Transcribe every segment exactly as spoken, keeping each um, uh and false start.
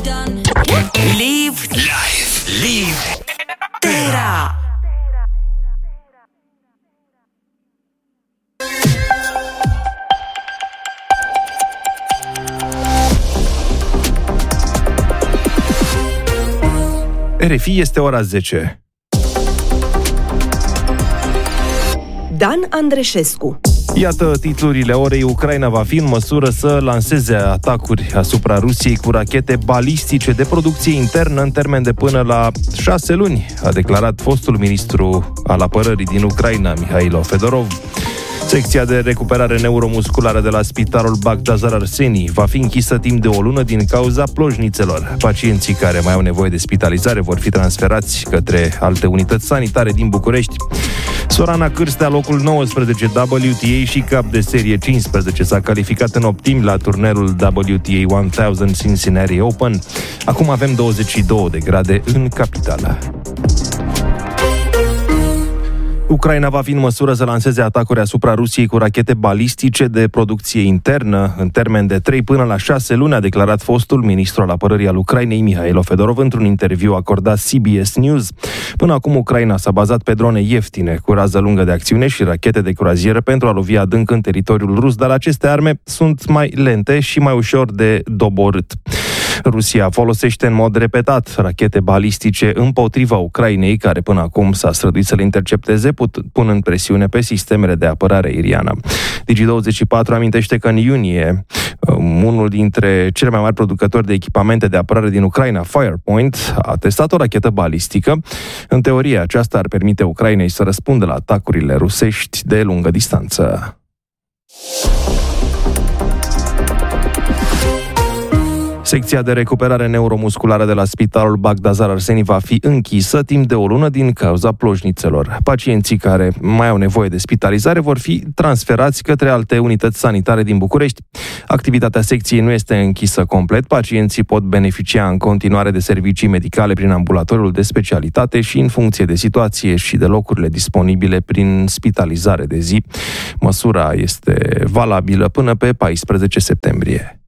Live Live Live Terra. R F I, este ora zece. Dan Andreșescu. Iată titlurile orei. Ucraina va fi în măsură să lanseze atacuri asupra Rusiei cu rachete balistice de producție internă în termen de până la șase luni, a declarat fostul ministru al apărării din Ucraina, Mihailo Fedorov. Secția de recuperare neuromusculară de la Spitalul Bagdazar Arseni va fi închisă timp de o lună din cauza plojnițelor. Pacienții care mai au nevoie de spitalizare vor fi transferați către alte unități sanitare din București. Sorana Cârstea, locul nouăsprezece W T A și cap de serie cincisprezece, s-a calificat în optimi la turnelul W T A o mie Cincinnati Open. Acum avem douăzeci și două de grade în capitală. Ucraina va fi în măsură să lanseze atacuri asupra Rusiei cu rachete balistice de producție internă în termen de trei până la șase luni, a declarat fostul ministru al apărării al Ucrainei, Mihailo Fedorov, într-un interviu acordat C B S News. Până acum, Ucraina s-a bazat pe drone ieftine, cu rază lungă de acțiune și rachete de croazieră pentru a lovi adânc în teritoriul rus, dar aceste arme sunt mai lente și mai ușor de doborât. Rusia folosește în mod repetat rachete balistice împotriva Ucrainei, care până acum s-a străduit să le intercepteze, punând presiune pe sistemele de apărare aeriană. Digi douăzeci și patru amintește că în iunie unul dintre cele mai mari producători de echipamente de apărare din Ucraina, Firepoint, a testat o rachetă balistică. În teorie, aceasta ar permite Ucrainei să răspundă la atacurile rusești de lungă distanță. Secția de recuperare neuromusculară de la Spitalul Bagdazar Arseni va fi închisă timp de o lună din cauza plojnițelor. Pacienții care mai au nevoie de spitalizare vor fi transferați către alte unități sanitare din București. Activitatea secției nu este închisă complet. Pacienții pot beneficia în continuare de servicii medicale prin ambulatoriul de specialitate și în funcție de situație și de locurile disponibile prin spitalizare de zi. Măsura este valabilă până pe paisprezece septembrie.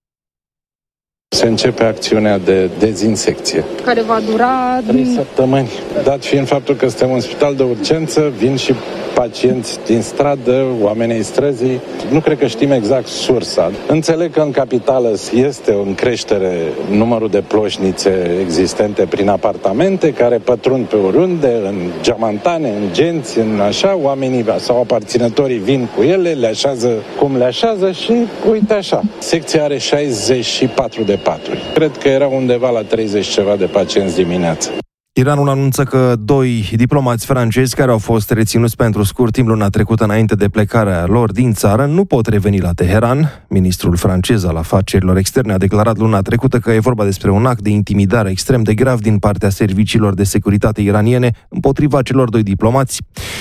Se începe acțiunea de dezinsecție, care va dura trei săptămâni. Dat fiind faptul că suntem un spital de urgență, vin și pacienți din stradă, oamenii străzii. Nu cred că știm exact sursa. Înțeleg că în capitală este în creștere numărul de ploșnițe existente prin apartamente, care pătrund pe oriunde, în geamantane, în genți, în așa. Oamenii sau aparținătorii vin cu ele, le așează cum le așează și uite așa. Secția are șaizeci și patru de paturi. Cred că era undeva la treizeci ceva de pacienți dimineața. Iranul anunță că doi diplomați francezi care au fost reținuți pentru scurt timp luna trecută înainte de plecarea lor din țară nu pot reveni la Teheran. Ministrul francez al afacerilor externe a declarat luna trecută că e vorba despre un act de intimidare extrem de grav din partea serviciilor de securitate iraniene împotriva celor doi diplomați,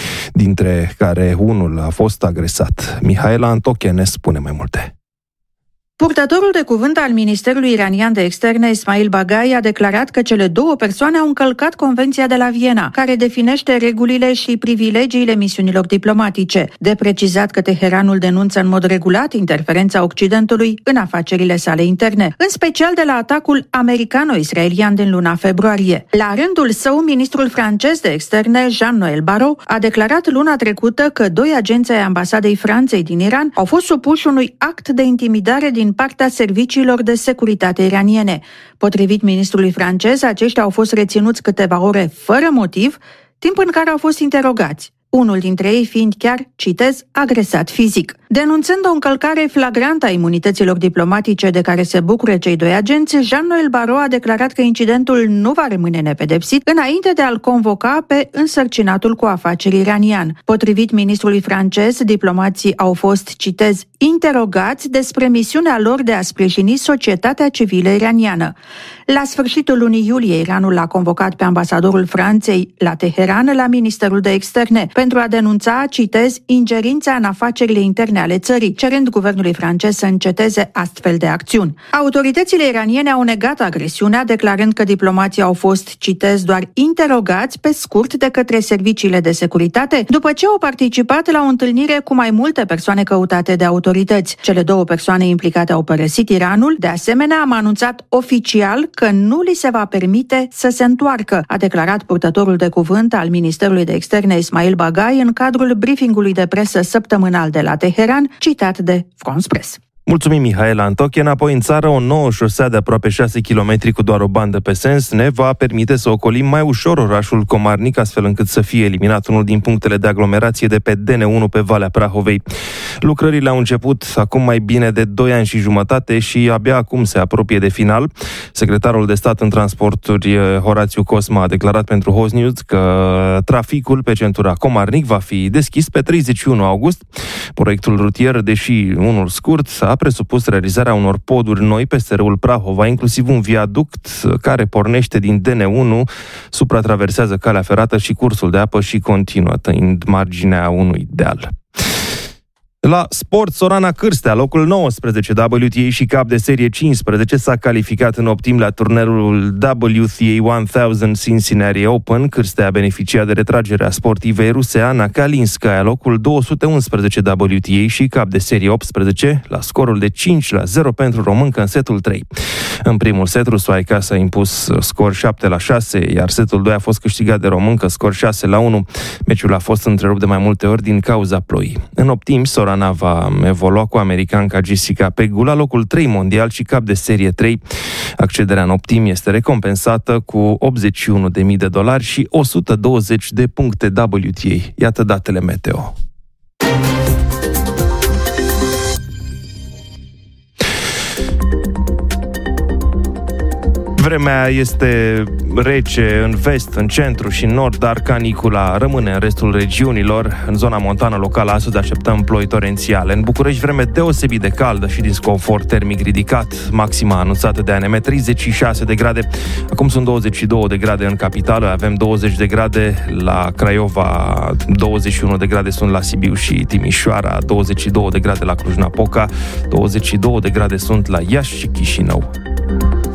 dintre care unul a fost agresat. Mihaela Antoche ne spune mai multe. Purtătorul de cuvânt al Ministerului Iranian de Externe, Ismail Baghai, a declarat că cele două persoane au încălcat Convenția de la Viena, care definește regulile și privilegiile misiunilor diplomatice. De precizat că Teheranul denunță în mod regulat interferența Occidentului în afacerile sale interne, în special de la atacul americano-israelian din luna februarie. La rândul său, ministrul francez de externe, Jean-Noël Barrot, a declarat luna trecută că doi agenți ai ambasadei Franței din Iran au fost supuși unui act de intimidare din partea serviciilor de securitate iraniene. Potrivit ministrului francez, aceștia au fost reținuți câteva ore fără motiv, timp în care au fost interogați. Unul dintre ei fiind chiar, citez, agresat fizic. Denunțând o încălcare flagrantă a imunităților diplomatice de care se bucură cei doi agenți, Jean-Noël Barrot a declarat că incidentul nu va rămâne nepedepsit înainte de a-l convoca pe însărcinatul cu afaceri iranian. Potrivit ministrului francez, diplomații au fost, citez, interogați despre misiunea lor de a sprijini societatea civilă iraniană. La sfârșitul lunii iulie, Iranul l-a convocat pe ambasadorul Franței la Teheran la Ministerul de Externe pentru a denunța, citez, ingerința în afacerile interne ale țării, cerând guvernului francez să înceteze astfel de acțiuni. Autoritățile iraniene au negat agresiunea, declarând că diplomații au fost, citez, doar interogați pe scurt de către serviciile de securitate, după ce au participat la o întâlnire cu mai multe persoane căutate de autorități. Cele două persoane implicate au părăsit Iranul. De asemenea, am anunțat oficial că nu li se va permite să se întoarcă, a declarat purtătorul de cuvânt al Ministerului de Externe Ismail Baghai în cadrul briefingului de presă săptămânal de la Teheran, citat de France Press. Mulțumim, Mihaela Antoche. Înapoi în țară, o nouă șosea de aproape șase kilometri cu doar o bandă pe sens ne va permite să ocolim mai ușor orașul Comarnic, astfel încât să fie eliminat unul din punctele de aglomerație de pe D N unu pe Valea Prahovei. Lucrările au început acum mai bine de doi ani și jumătate și abia acum se apropie de final. Secretarul de stat în transporturi, Horațiu Cosma, a declarat pentru Host News că traficul pe centura Comarnic va fi deschis pe treizeci și unu august. Proiectul rutier, deși unul scurt, a presupus realizarea unor poduri noi peste râul Prahova, inclusiv un viaduct care pornește din D N unu, supratraversează calea ferată și cursul de apă și continuă tăind marginea unui deal. La sport, Sorana Cârstea, locul nouăsprezece W T A și cap de serie cincisprezece, s-a calificat în optim la turnerul W T A o mie Cincinnati Open. Cârstea a beneficiat de retragerea sportivei ruse Ana Kalinskaya, locul două sute unsprezece W T A și cap de serie optsprezece, la scorul de cinci la zero pentru româncă în setul trei. În primul set, rusoaica s-a impus scor șapte la șase, iar setul doi a fost câștigat de româncă, scor șase la unu. Meciul a fost întrerupt de mai multe ori din cauza ploii. În optim, Sorana va evolua cu americanca Jessica Pegula, locul trei mondial și cap de serie trei. Accederea în optim este recompensată cu optzeci și unu de mii de dolari și o sută douăzeci de puncte W T A. Iată datele meteo. Vremea este rece în vest, în centru și în nord, dar canicula rămâne în restul regiunilor. În zona montană locală astăzi așteptăm ploi torențiale. În București vreme deosebit de caldă și disconfort termic ridicat. Maxima anunțată de A N M treizeci și șase de grade. Acum sunt douăzeci și două de grade în capitală, avem douăzeci de grade la Craiova, douăzeci și unu de grade sunt la Sibiu și Timișoara, douăzeci și două de grade la Cluj-Napoca, douăzeci și două de grade sunt la Iași și Chișinău.